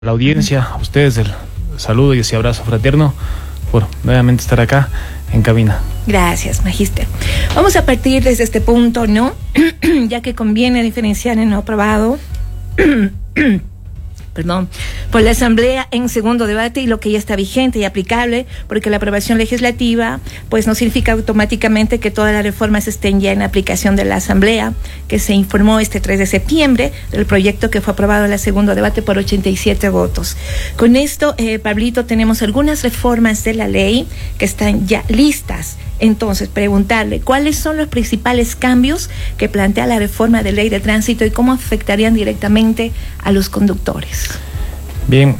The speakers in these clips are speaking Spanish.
La audiencia, a ustedes el saludo y ese abrazo fraterno por nuevamente estar acá en cabina. Gracias, magíster. Vamos a partir desde este punto, ¿no? Ya que conviene diferenciar en lo aprobado por la Asamblea en segundo debate y lo que ya está vigente y aplicable, porque la aprobación legislativa pues no significa automáticamente que todas las reformas estén ya en aplicación de la Asamblea, que se informó este 3 de septiembre del proyecto que fue aprobado en el segundo debate por 87 votos. Con esto, Pablito, tenemos algunas reformas de la ley que están ya listas. Entonces, preguntarle cuáles son los principales cambios que plantea la reforma de ley de tránsito y cómo afectarían directamente a los conductores. Bien,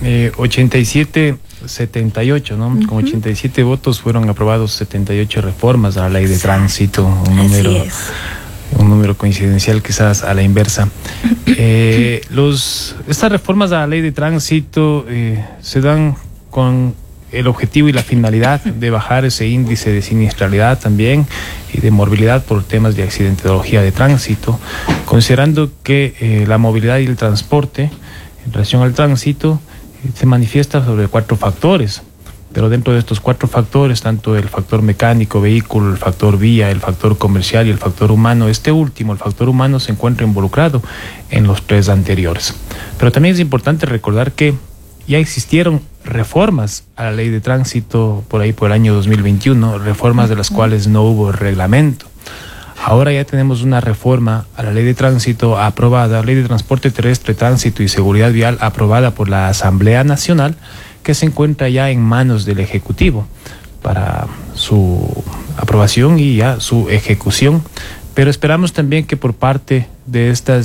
87-78, ¿no? Con 87 votos fueron aprobados 78 reformas a la ley de tránsito, un número coincidencial quizás a la inversa. Estas reformas a la ley de tránsito se dan con el objetivo y la finalidad de bajar ese índice de siniestralidad también y de morbilidad por temas de accidentología de tránsito, considerando que la movilidad y el transporte en relación al tránsito se manifiesta sobre 4 factores, pero dentro de estos 4 factores, tanto el factor mecánico, vehículo, el factor vía, el factor comercial y el factor humano, este último, el factor humano, se encuentra involucrado en los 3 anteriores. Pero también es importante recordar que ya existieron reformas a la ley de tránsito por ahí por el año 2021, reformas de las cuales no hubo reglamento. Ahora ya tenemos una reforma a la ley de tránsito aprobada, ley de transporte terrestre, tránsito y seguridad vial aprobada por la Asamblea Nacional, que se encuentra ya en manos del Ejecutivo para su aprobación y ya su ejecución. Pero esperamos también que por parte de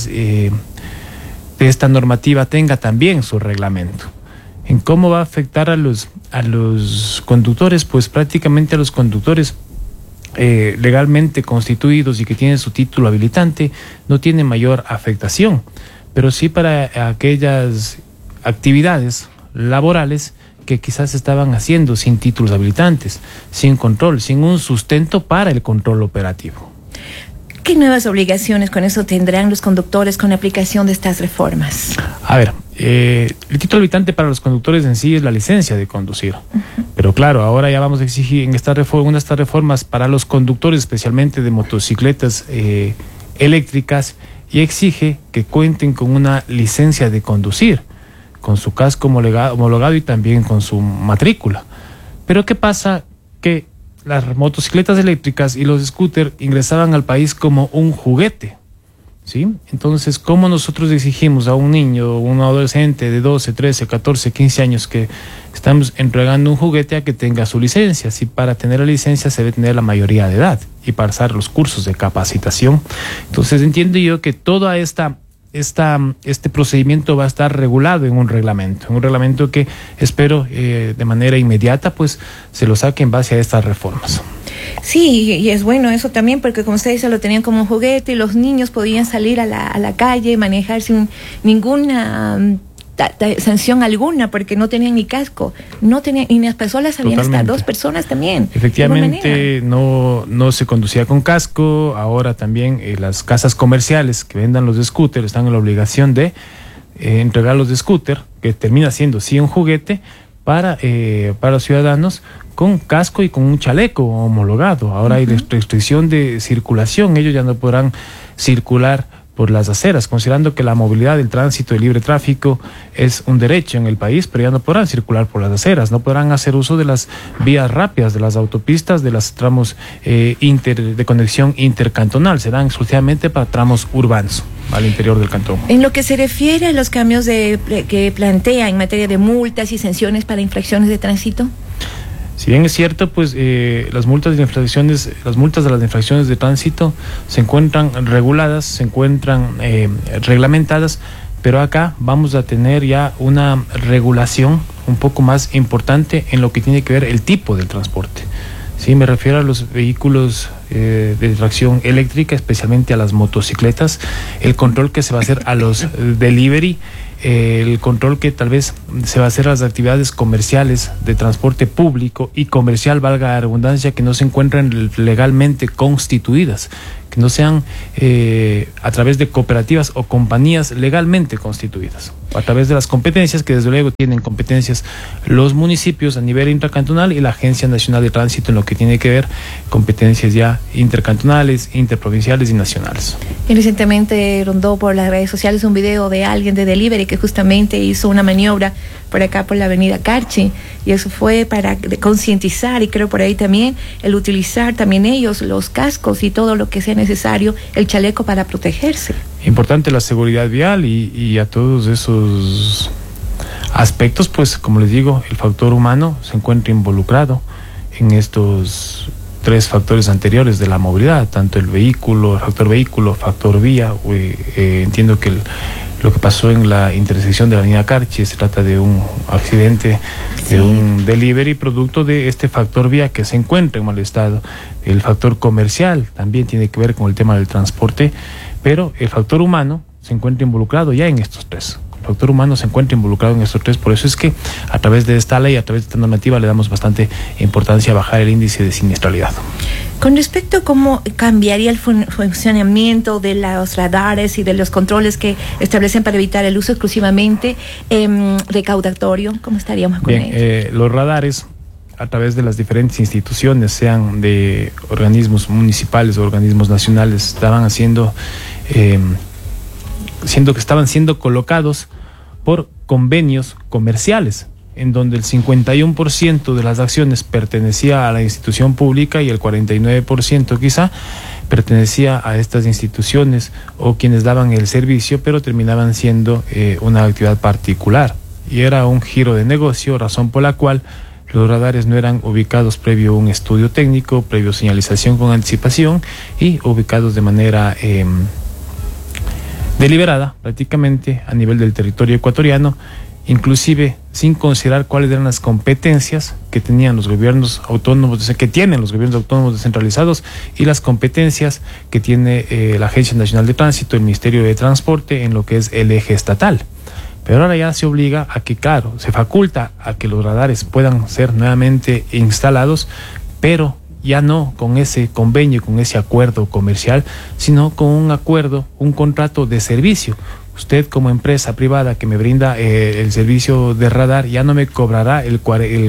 esta normativa tenga también su reglamento. ¿En cómo va a afectar a los conductores? Pues prácticamente a los conductores legalmente constituidos y que tienen su título habilitante no tiene mayor afectación, pero sí para aquellas actividades laborales que quizás estaban haciendo sin títulos habilitantes, sin control, sin un sustento para el control operativo. ¿Qué nuevas obligaciones con eso tendrán los conductores con la aplicación de estas reformas? A ver, el título habilitante para los conductores en sí es la licencia de conducir. Pero claro, ahora ya vamos a exigir en estas reformas para los conductores, especialmente de motocicletas eléctricas, y exige que cuenten con una licencia de conducir, con su casco homologado y también con su matrícula. Pero ¿qué pasa? Que las motocicletas eléctricas y los scooters ingresaban al país como un juguete, ¿sí? Entonces, ¿cómo nosotros exigimos a un niño o un adolescente de 12, 13, 14, 15 años que estamos entregando un juguete a que tenga su licencia? Si para tener la licencia se debe tener la mayoría de edad y pasar los cursos de capacitación. Entonces, entiendo yo que toda este procedimiento va a estar regulado en un reglamento que espero de manera inmediata pues se lo saque en base a estas reformas. Sí, y es bueno eso también, porque como usted dice, lo tenían como un juguete y los niños podían salir a la calle, manejar sin ninguna sanción alguna, porque no tenían ni casco, no tenían, y las personas habían hasta 2 personas también. Efectivamente, no se conducía con casco. Ahora también las casas comerciales que vendan los scooters están en la obligación de entregar los scooters, que termina siendo sí un juguete para los ciudadanos, con casco y con un chaleco homologado. Ahora hay restricción de circulación, ellos ya no podrán circular por las aceras, considerando que la movilidad, el tránsito, el libre tráfico es un derecho en el país, pero ya no podrán circular por las aceras, no podrán hacer uso de las vías rápidas, de las autopistas, de los tramos de conexión intercantonal, serán exclusivamente para tramos urbanos al interior del cantón. En lo que se refiere a los cambios que plantea en materia de multas y sanciones para infracciones de tránsito. Si bien es cierto, pues las multas de las infracciones de tránsito se encuentran reguladas, se encuentran reglamentadas, pero acá vamos a tener ya una regulación un poco más importante en lo que tiene que ver el tipo del transporte. Sí, me refiero a los vehículos de tracción eléctrica, especialmente a las motocicletas, el control que se va a hacer a los delivery, el control que tal vez se va a hacer a las actividades comerciales de transporte público y comercial, valga la redundancia, que no se encuentran legalmente constituidas, que no sean a través de cooperativas o compañías legalmente constituidas, a través de las competencias que desde luego tienen competencias los municipios a nivel intracantonal y la Agencia Nacional de Tránsito en lo que tiene que ver competencias ya intercantonales, interprovinciales y nacionales. Y recientemente rondó por las redes sociales un video de alguien de Delivery que justamente hizo una maniobra por acá por la avenida Carchi, y eso fue para concientizar, y creo por ahí también el utilizar también ellos los cascos y todo lo que sea necesario, el chaleco para protegerse. Importante la seguridad vial y a todos esos aspectos, pues como les digo, el factor humano se encuentra involucrado en estos tres factores anteriores de la movilidad, tanto el vehículo, el factor vía. Entiendo que lo que pasó en la intersección de la avenida Carchi se trata de un accidente de un delivery producto de este factor vía que se encuentra en mal estado. El factor comercial también tiene que ver con el tema del transporte, pero el factor humano se encuentra involucrado ya en estos tres. El factor humano se encuentra involucrado en estos tres, por eso es que a través de esta ley, a través de esta normativa, le damos bastante importancia a bajar el índice de siniestralidad. Con respecto a cómo cambiaría el funcionamiento de los radares y de los controles que establecen para evitar el uso exclusivamente recaudatorio, ¿cómo estaríamos con ello? Los radares, a través de las diferentes instituciones, sean de organismos municipales o organismos nacionales, estaban siendo colocados por convenios comerciales, en donde el 51% de las acciones pertenecía a la institución pública y el 49% quizá pertenecía a estas instituciones o quienes daban el servicio, pero terminaban siendo una actividad particular. Y era un giro de negocio, razón por la cual los radares no eran ubicados previo a un estudio técnico, previo señalización con anticipación y ubicados de manera deliberada prácticamente a nivel del territorio ecuatoriano, inclusive sin considerar cuáles eran las competencias que tenían los gobiernos autónomos, que tienen los gobiernos autónomos descentralizados, y las competencias que tiene la Agencia Nacional de Tránsito, el Ministerio de Transporte, en lo que es el eje estatal. Pero ahora ya se obliga a que, claro, se faculta a que los radares puedan ser nuevamente instalados, pero ya no con ese convenio, con ese acuerdo comercial, sino con un acuerdo, un contrato de servicio. Usted como empresa privada que me brinda el servicio de radar ya no me cobrará el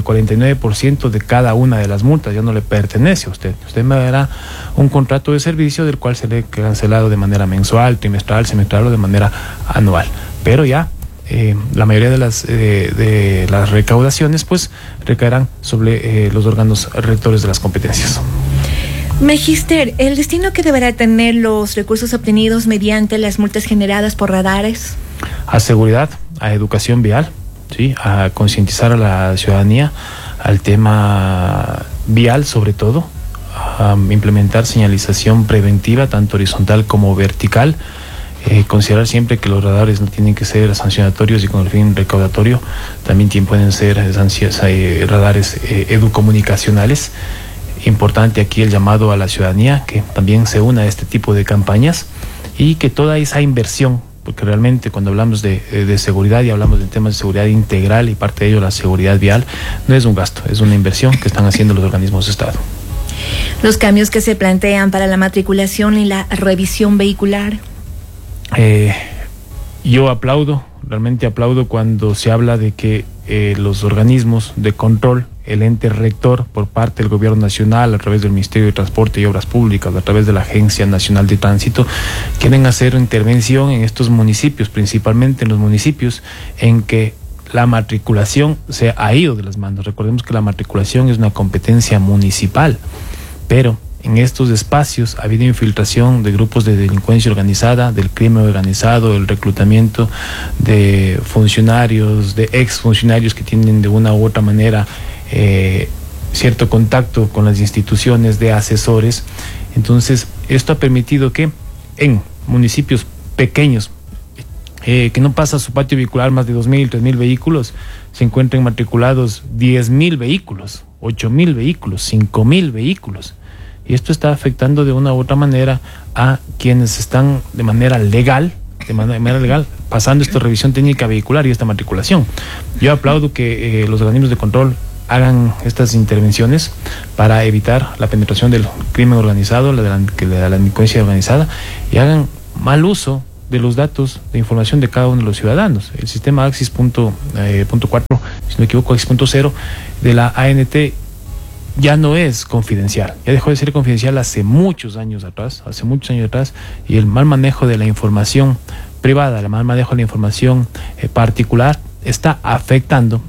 49% de cada una de las multas, ya no le pertenece a usted. Usted me dará un contrato de servicio del cual será cancelado de manera mensual, trimestral, semestral o de manera anual. Pero ya la mayoría de las recaudaciones pues recaerán sobre los órganos rectores de las competencias. Magister, ¿el destino que deberá tener los recursos obtenidos mediante las multas generadas por radares? A seguridad, a educación vial, ¿sí? A concientizar a la ciudadanía al tema vial, sobre todo, a implementar señalización preventiva, tanto horizontal como vertical. Considerar siempre que los radares no tienen que ser sancionatorios y con el fin recaudatorio, también pueden ser radares educomunicacionales. Importante aquí el llamado a la ciudadanía que también se una a este tipo de campañas y que toda esa inversión, porque realmente cuando hablamos de seguridad y hablamos de temas de seguridad integral y parte de ello la seguridad vial, no es un gasto, es una inversión que están haciendo los organismos de Estado. Los cambios que se plantean para la matriculación y la revisión vehicular. Yo aplaudo, realmente aplaudo cuando se habla de que los organismos de control, el ente rector por parte del gobierno nacional a través del Ministerio de Transporte y Obras Públicas, a través de la Agencia Nacional de Tránsito, quieren hacer intervención en estos municipios, principalmente en los municipios en que la matriculación se ha ido de las manos. Recordemos que la matriculación es una competencia municipal, pero en estos espacios ha habido infiltración de grupos de delincuencia organizada, del crimen organizado, el reclutamiento de funcionarios, de exfuncionarios que tienen de una u otra manera cierto contacto con las instituciones, de asesores. Entonces, esto ha permitido que en municipios pequeños, que no pasa su patio vehicular más de 2.000, 3.000 vehículos, se encuentren matriculados 10.000 vehículos, 8.000 vehículos, 5.000 vehículos. Y esto está afectando de una u otra manera a quienes están de manera legal, pasando esta revisión técnica vehicular y esta matriculación. Yo aplaudo que los organismos de control hagan estas intervenciones para evitar la penetración del crimen organizado, la delincuencia organizada, y hagan mal uso de los datos de información de cada uno de los ciudadanos. El sistema Axis.4, si no me equivoco, Axis.0 de la ANT ya no es confidencial, ya dejó de ser confidencial hace muchos años atrás, y el mal manejo de la información privada, el mal manejo de la información particular está afectando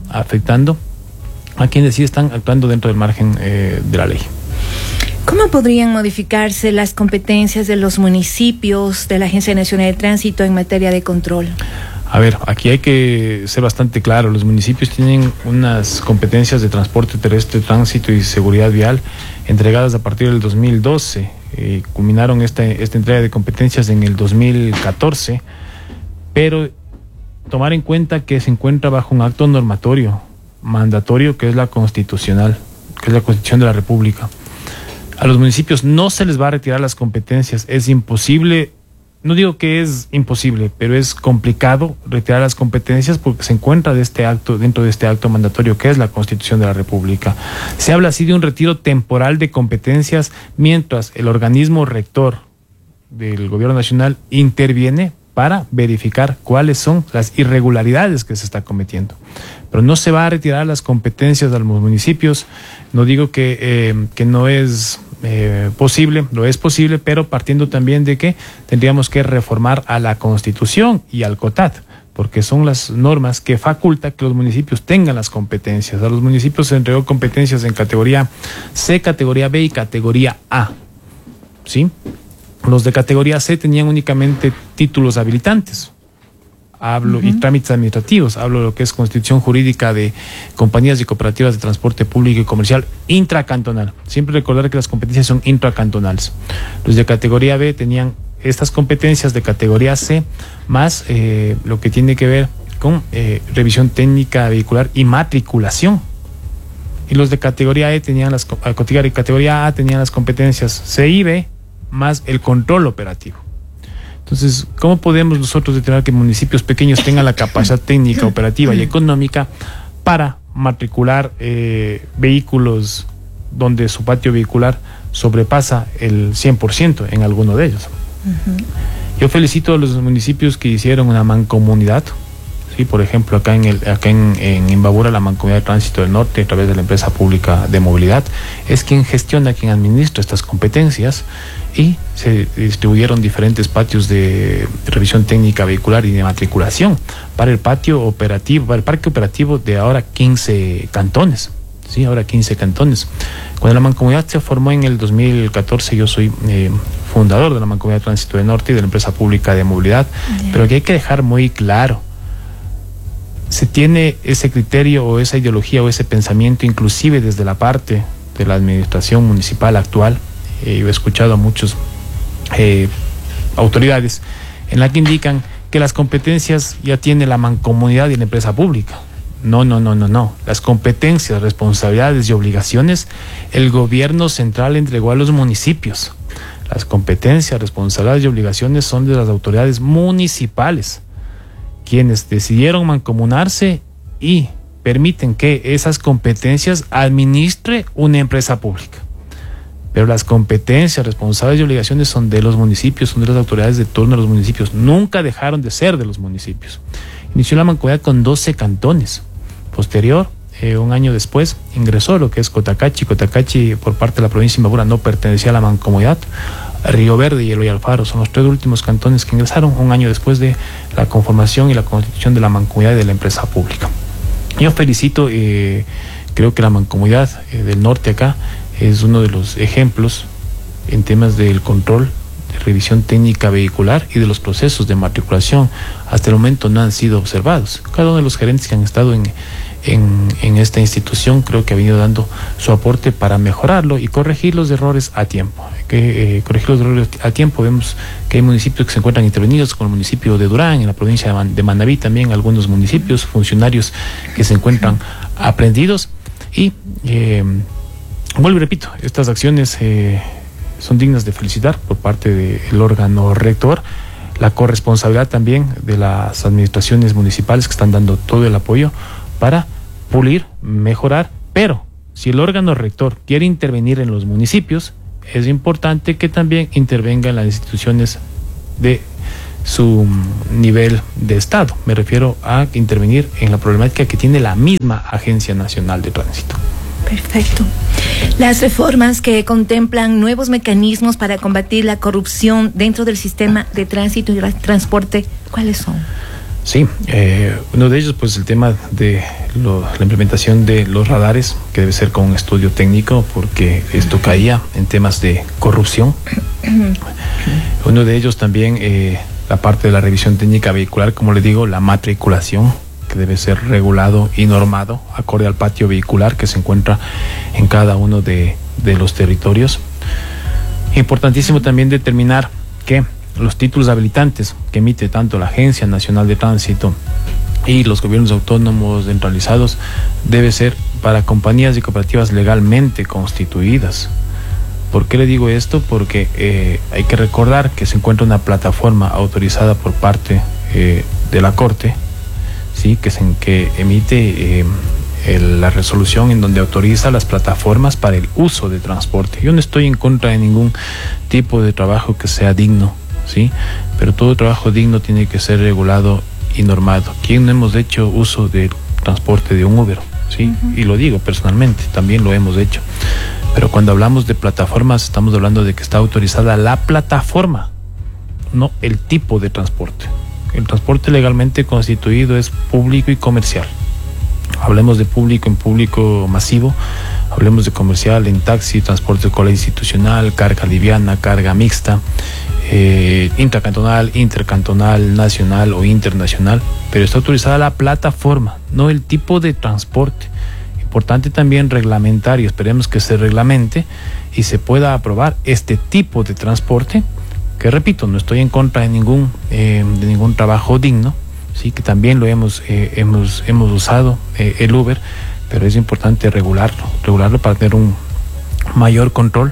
a quienes sí están actuando dentro del margen de la ley. ¿Cómo podrían modificarse las competencias de los municipios de la Agencia Nacional de Tránsito en materia de control? A ver, aquí hay que ser bastante claro. Los municipios tienen unas competencias de transporte terrestre, tránsito y seguridad vial entregadas a partir del 2012. Culminaron esta entrega de competencias en el 2014, pero tomar en cuenta que se encuentra bajo un acto normatorio, mandatorio, que es la constitucional, que es la Constitución de la República. A los municipios no se les va a retirar las competencias. Es imposible. No digo que es imposible, pero es complicado retirar las competencias porque se encuentra dentro de este acto mandatorio que es la Constitución de la República. Se habla así de un retiro temporal de competencias mientras el organismo rector del Gobierno Nacional interviene para verificar cuáles son las irregularidades que se está cometiendo. Pero no se va a retirar las competencias a los municipios. No digo que no es posible, lo es posible, pero partiendo también de que tendríamos que reformar a la Constitución y al COTAD, porque son las normas que facultan que los municipios tengan las competencias. A los municipios se entregó competencias en categoría C, categoría B y categoría A, ¿sí? Los de categoría C tenían únicamente títulos habilitantes. Y trámites administrativos. Hablo de lo que es constitución jurídica de compañías y cooperativas de transporte público y comercial intracantonal. Siempre recordar que las competencias son intracantonales. Los de categoría B tenían estas competencias de categoría C, más lo que tiene que ver con revisión técnica vehicular y matriculación. Y los de categoría E tenían categoría A tenían las competencias C y B, más el control operativo. Entonces, ¿cómo podemos nosotros determinar que municipios pequeños tengan la capacidad técnica, operativa y económica para matricular vehículos donde su patio vehicular sobrepasa el 100% en alguno de ellos? Yo felicito a los municipios que hicieron una mancomunidad. Sí, por ejemplo, acá en Imbabura, la Mancomunidad de Tránsito del Norte, a través de la empresa pública de movilidad, es quien gestiona, quien administra estas competencias, y se distribuyeron diferentes patios de revisión técnica vehicular y de matriculación para el patio operativo, para el parque operativo de ahora 15 cantones. Sí, ahora 15 cantones. Cuando la Mancomunidad se formó en el 2014, yo soy fundador de la Mancomunidad de Tránsito del Norte y de la empresa pública de movilidad, pero que hay que dejar muy claro. Se tiene ese criterio o esa ideología o ese pensamiento inclusive desde la parte de la administración municipal actual. Yo he escuchado a muchos autoridades en la que indican que las competencias ya tiene la mancomunidad y la empresa pública. No. Las competencias, responsabilidades y obligaciones el gobierno central entregó a los municipios. Las competencias, responsabilidades y obligaciones son de las autoridades municipales, quienes decidieron mancomunarse y permiten que esas competencias administre una empresa pública. Pero las competencias, responsabilidades y obligaciones son de los municipios, son de las autoridades de turno de los municipios. Nunca dejaron de ser de los municipios. Inició la mancomunidad con 12 cantones. Posterior, un año después, ingresó lo que es Cotacachi. Cotacachi, por parte de la provincia de Imbabura, no pertenecía a la mancomunidad. Río Verde y Eloy Alfaro son los tres últimos cantones que ingresaron un año después de la conformación y la constitución de la mancomunidad y de la empresa pública. Yo felicito, creo que la mancomunidad del norte acá es uno de los ejemplos en temas del control, de revisión técnica vehicular y de los procesos de matriculación. Hasta el momento no han sido observados. Cada uno de los gerentes que han estado en esta institución creo que ha venido dando su aporte para mejorarlo y corregir los errores a tiempo. Corregir los errores a tiempo. Vemos que hay municipios que se encuentran intervenidos, como el municipio de Durán, en la provincia de Manabí también, algunos municipios, funcionarios que se encuentran aprendidos. Y vuelvo y repito, estas acciones son dignas de felicitar por parte del órgano rector, la corresponsabilidad también de las administraciones municipales que están dando todo el apoyo para pulir, mejorar, Pero si el órgano rector quiere intervenir en los municipios, es importante que también intervenga en las instituciones de su nivel de Estado. Me refiero a intervenir en la problemática que tiene la misma Agencia Nacional de Tránsito. Perfecto. Las reformas que contemplan nuevos mecanismos para combatir la corrupción dentro del sistema de tránsito y transporte, ¿cuáles son? Sí, uno de ellos, pues el tema de la implementación de los radares, que debe ser con un estudio técnico, porque esto caía en temas de corrupción. Uno de ellos también, la parte de la revisión técnica vehicular, como le digo, la matriculación, que debe ser regulado y normado acorde al patio vehicular que se encuentra en cada uno de los territorios. Importantísimo también determinar que los títulos habilitantes que emite tanto la Agencia Nacional de Tránsito y los gobiernos autónomos centralizados debe ser para compañías y cooperativas legalmente constituidas. ¿Por qué le digo esto? Porque hay que recordar que se encuentra una plataforma autorizada por parte de la Corte, ¿sí? que emite la resolución en donde autoriza las plataformas para el uso de transporte. Yo no estoy en contra de ningún tipo de trabajo que sea digno, ¿sí? Pero todo trabajo digno tiene que ser regulado y normado. ¿Quién no hemos hecho uso del transporte de un Uber? ¿Sí? Y lo digo personalmente, también lo hemos hecho. Pero cuando hablamos de plataformas, estamos hablando de que está autorizada la plataforma, no el tipo de transporte. El transporte legalmente constituido es público y comercial. Hablemos de público en público masivo, hablemos de comercial en taxi, transporte escolar institucional, carga liviana, carga mixta, intracantonal, intercantonal, nacional o internacional, pero está autorizada la plataforma, no el tipo de transporte. Importante también reglamentar, y esperemos que se reglamente y se pueda aprobar este tipo de transporte, que repito, no estoy en contra de ningún trabajo digno, sí, que también lo hemos usado, el Uber, pero es importante regularlo para tener un mayor control,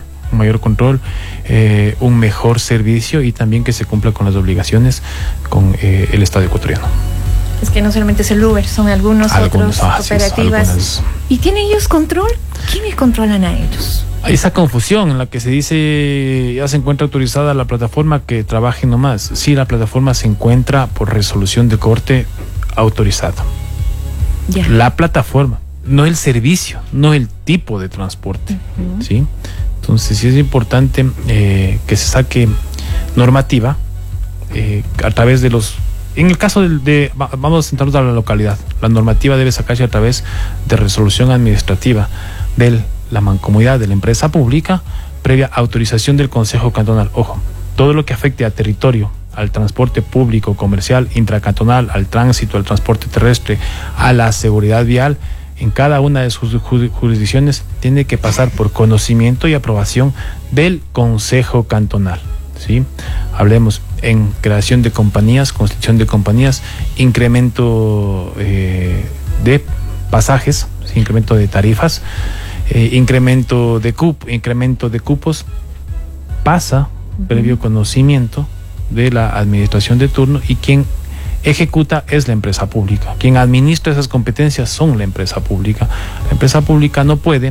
un mejor servicio y también que se cumpla con las obligaciones con el Estado ecuatoriano. Es que no solamente es el Uber, son algunas otras cooperativas. ¿Y tienen ellos control? ¿Quiénes controlan a ellos? Hay esa confusión en la que se dice ya se encuentra autorizada la plataforma, que trabaje nomás. Sí, la plataforma se encuentra por resolución de corte autorizada. Ya. La plataforma, no el servicio, no el tipo de transporte. ¿Sí? Entonces sí es importante que se saque normativa a través de los... En el caso vamos a centrarnos a la localidad. La normativa debe sacarse a través de resolución administrativa de la mancomunidad de la empresa pública, previa autorización del Consejo Cantonal. Ojo, todo lo que afecte a territorio, al transporte público, comercial, intracantonal, al tránsito, al transporte terrestre, a la seguridad vial, en cada una de sus jurisdicciones tiene que pasar por conocimiento y aprobación del Consejo Cantonal. ¿Sí? Hablemos en creación de compañías, constitución de compañías, incremento de pasajes, incremento de tarifas, incremento de cupos, pasa previo conocimiento de la administración de turno, y quien ejecuta es la empresa pública. Quien administra esas competencias son la empresa pública. La empresa pública no puede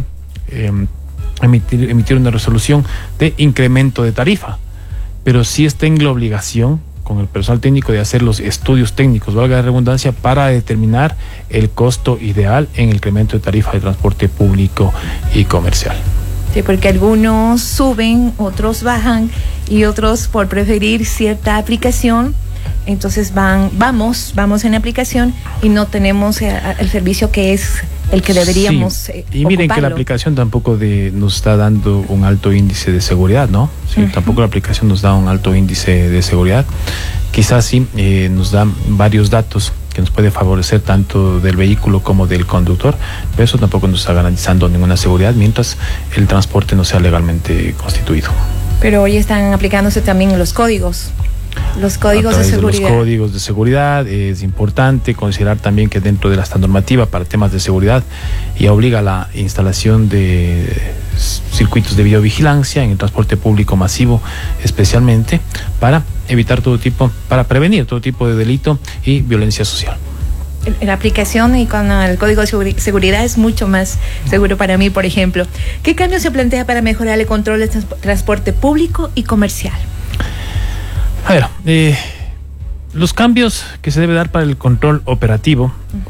emitir una resolución de incremento de tarifa, pero sí está en la obligación con el personal técnico de hacer los estudios técnicos, valga la redundancia, para determinar el costo ideal en el incremento de tarifa de transporte público y comercial. Sí, porque algunos suben, otros bajan, y otros, por preferir cierta aplicación, entonces vamos en aplicación y no tenemos el servicio que es el que deberíamos y miren ocuparlo. Que la aplicación tampoco nos está dando un alto índice de seguridad, ¿no? Sí, tampoco la aplicación nos da un alto índice de seguridad. Quizás sí nos dan varios datos que nos puede favorecer tanto del vehículo como del conductor, pero eso tampoco nos está garantizando ninguna seguridad mientras el transporte no sea legalmente constituido. Pero hoy están aplicándose también los códigos. Los códigos de seguridad. Los códigos de seguridad es importante considerar también que dentro de esta normativa para temas de seguridad ya obliga a la instalación de circuitos de videovigilancia en el transporte público masivo, especialmente para evitar para prevenir todo tipo de delito y violencia social. la aplicación y con el código de seguridad es mucho más seguro para mí, por ejemplo. ¿Qué cambio se plantea para mejorar el control del transporte público y comercial? A ver, los cambios que se debe dar para el control operativo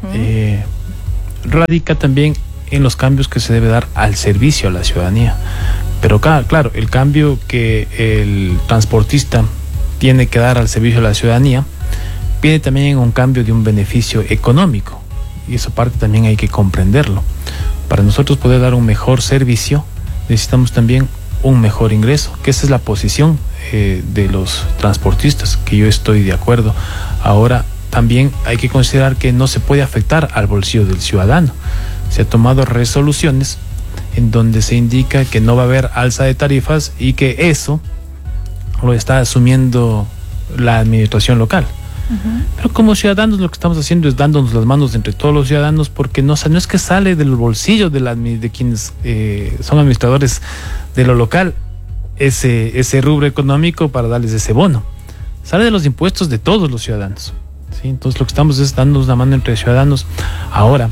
radica también en los cambios que se debe dar al servicio a la ciudadanía. Pero claro, el cambio que el transportista tiene que dar al servicio a la ciudadanía viene también en un cambio de un beneficio económico, y esa parte también hay que comprenderlo. Para nosotros poder dar un mejor servicio necesitamos también un mejor ingreso, que esa es la posición de los transportistas, que yo estoy de acuerdo. Ahora también hay que considerar que no se puede afectar al bolsillo del ciudadano. Se han tomado resoluciones en donde se indica que no va a haber alza de tarifas y que eso lo está asumiendo la administración local. Pero como ciudadanos lo que estamos haciendo es dándonos las manos entre todos los ciudadanos, porque no es que sale del bolsillo de quienes son administradores de lo local ese rubro económico para darles ese bono. Sale de los impuestos de todos los ciudadanos, ¿sí? Entonces lo que estamos es dándonos la mano entre ciudadanos. Ahora,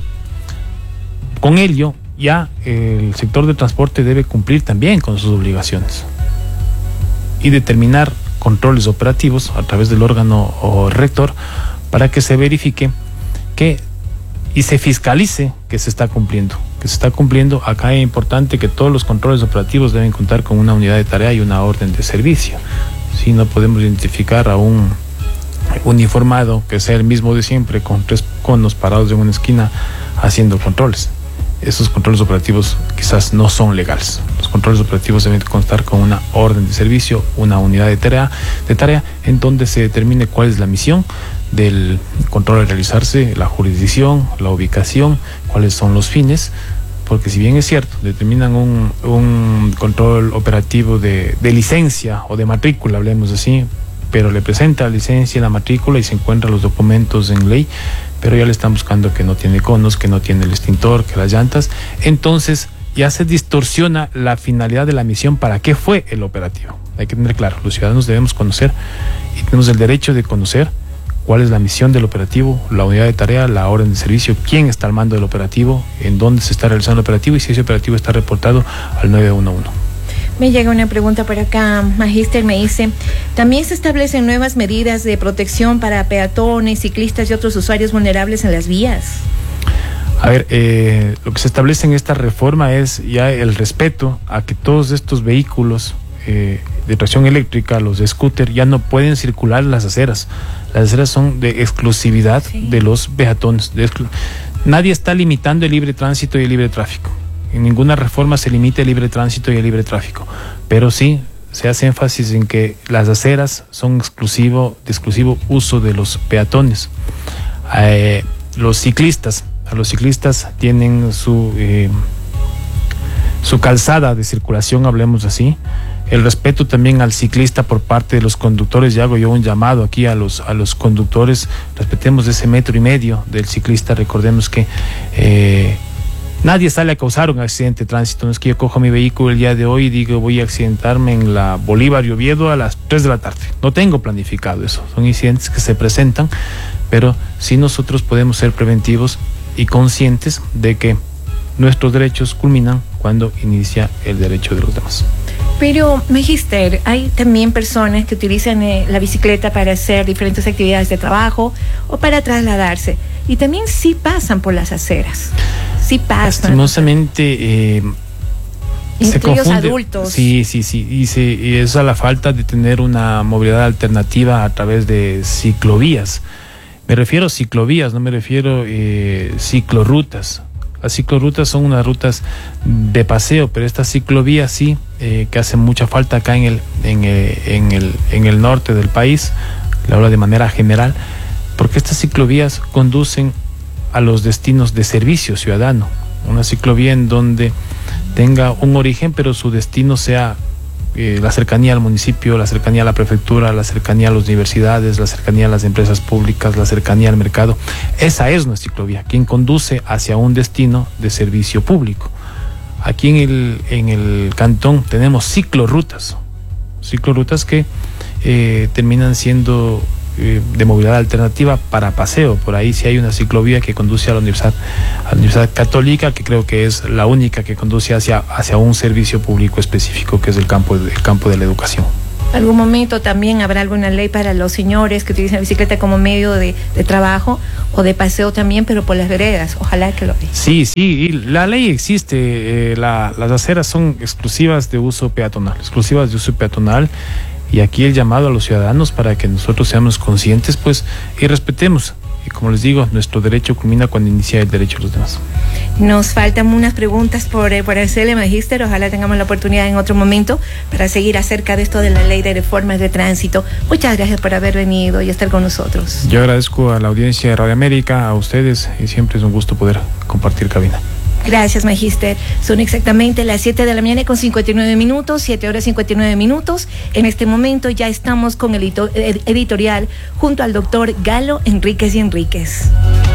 con ello, ya el sector de transporte debe cumplir también con sus obligaciones y determinar controles operativos a través del órgano o rector para que se verifique y se fiscalice que se está cumpliendo. Acá es importante que todos los controles operativos deben contar con una unidad de tarea y una orden de servicio. Si no podemos identificar a un uniformado que sea el mismo de siempre con 3 conos parados en una esquina haciendo controles. Esos controles operativos quizás no son legales. Los controles operativos deben constar con una orden de servicio, una unidad de tarea en donde se determine cuál es la misión del control a realizarse, la jurisdicción, la ubicación, cuáles son los fines, porque si bien es cierto, determinan un control operativo de licencia o de matrícula, hablemos así, pero le presenta la licencia y la matrícula y se encuentran los documentos en ley, pero ya le están buscando que no tiene conos, que no tiene el extintor, que las llantas. Entonces ya se distorsiona la finalidad de la misión, para qué fue el operativo. Hay que tener claro, los ciudadanos debemos conocer y tenemos el derecho de conocer cuál es la misión del operativo, la unidad de tarea, la orden de servicio, quién está al mando del operativo, en dónde se está realizando el operativo y si ese operativo está reportado al 911. Me llega una pregunta por acá, Magíster, me dice, ¿también se establecen nuevas medidas de protección para peatones, ciclistas y otros usuarios vulnerables en las vías? A ver, lo que se establece en esta reforma es ya el respeto a que todos estos vehículos de tracción eléctrica, los de scooter, ya no pueden circular en las aceras. Las aceras son de exclusividad de los peatones. Nadie está limitando el libre tránsito y el libre tráfico. En ninguna reforma se limita el libre tránsito y el libre tráfico, pero sí se hace énfasis en que las aceras son de exclusivo uso de los peatones. Los ciclistas tienen su calzada de circulación, hablemos así. El respeto también al ciclista por parte de los conductores, y hago yo un llamado aquí a los conductores, respetemos ese 1.5 metros del ciclista. Recordemos que nadie sale a causar un accidente de tránsito. No es que yo cojo mi vehículo el día de hoy y digo voy a accidentarme en la Bolívar y Oviedo a las 3 de la tarde. No tengo planificado eso. Son incidentes que se presentan, pero sí nosotros podemos ser preventivos y conscientes de que nuestros derechos culminan cuando inicia el derecho de los demás. Pero, Magíster, hay también personas que utilizan la bicicleta para hacer diferentes actividades de trabajo o para trasladarse, y también sí pasan por las aceras. Sí pasan. Lastimosamente, se confunde. Adultos. Sí. Y es a la falta de tener una movilidad alternativa a través de ciclovías. Me refiero a ciclovías, no me refiero ciclorrutas. Las ciclorrutas son unas rutas de paseo, pero estas ciclovías sí, que hacen mucha falta acá en el norte del país, le hablo de manera general, porque estas ciclovías conducen a los destinos de servicio ciudadano. Una ciclovía en donde tenga un origen, pero su destino sea la cercanía al municipio, la cercanía a la prefectura, la cercanía a las universidades, la cercanía a las empresas públicas, la cercanía al mercado. Esa es nuestra ciclovía, quien conduce hacia un destino de servicio público. Aquí en el cantón tenemos ciclorrutas que terminan siendo de movilidad alternativa para paseo. Por ahí sí hay una ciclovía que conduce a la Universidad Católica, que creo que es la única que conduce hacia un servicio público específico, que es el campo de la educación. ¿Algún momento también habrá alguna ley para los señores que utilizan la bicicleta como medio de trabajo o de paseo también, pero por las veredas? Ojalá que lo diga. Sí, y la ley existe. Las aceras son exclusivas de uso peatonal, y aquí el llamado a los ciudadanos para que nosotros seamos conscientes, pues, y respetemos. Y como les digo, nuestro derecho culmina cuando inicia el derecho de los demás. Nos faltan unas preguntas por hacerle, magíster. Ojalá tengamos la oportunidad en otro momento para seguir acerca de esto de la ley de reformas de tránsito. Muchas gracias por haber venido y estar con nosotros. Yo agradezco a la audiencia de Radio América, a ustedes, y siempre es un gusto poder compartir cabina. Gracias, magíster. Son exactamente las 7 de la mañana con 59 minutos, 7 horas 59 minutos. En este momento ya estamos con el editorial junto al doctor Galo Enríquez y Enríquez.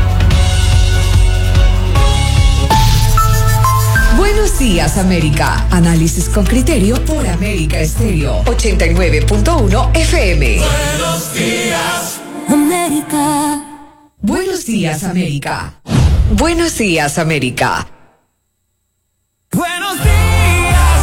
Buenos días, América. Análisis con criterio por América Estéreo 89.1 FM. Buenos días, América. Buenos días, América. Buenos días, América. Buenos días,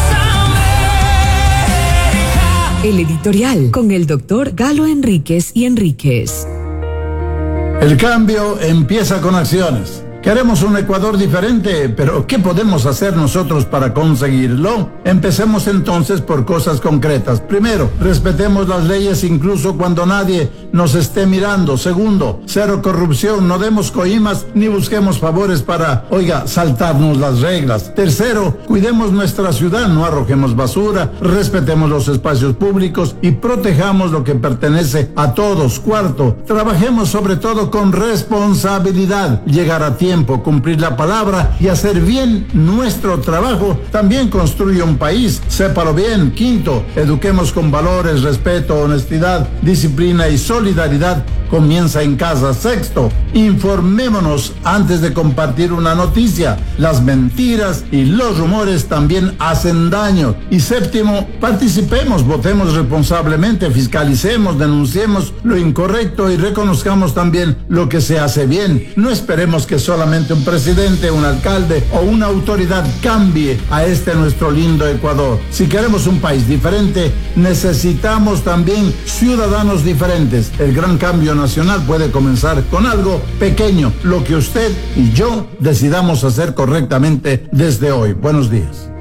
América. El editorial con el doctor Galo Enríquez y Enríquez. El cambio empieza con acciones. Queremos un Ecuador diferente, pero ¿qué podemos hacer nosotros para conseguirlo? Empecemos entonces por cosas concretas. Primero, respetemos las leyes incluso cuando nadie nos esté mirando. Segundo, cero corrupción, no demos coimas ni busquemos favores para, saltarnos las reglas. Tercero, cuidemos nuestra ciudad, no arrojemos basura, respetemos los espacios públicos y protejamos lo que pertenece a todos. Cuarto, trabajemos sobre todo con responsabilidad, llegar a tiempo, cumplir la palabra y hacer bien nuestro trabajo también construye un país, sépalo bien. Quinto, eduquemos con valores, respeto, honestidad, disciplina y solidaridad. Comienza en casa. Sexto, informémonos antes de compartir una noticia. Las mentiras y los rumores también hacen daño. Y séptimo, participemos, votemos responsablemente, fiscalicemos, denunciemos lo incorrecto y reconozcamos también lo que se hace bien. No esperemos que solamente un presidente, un alcalde o una autoridad cambie a nuestro lindo Ecuador. Si queremos un país diferente, necesitamos también ciudadanos diferentes. El gran cambio nacional puede comenzar con algo pequeño, lo que usted y yo decidamos hacer correctamente desde hoy. Buenos días.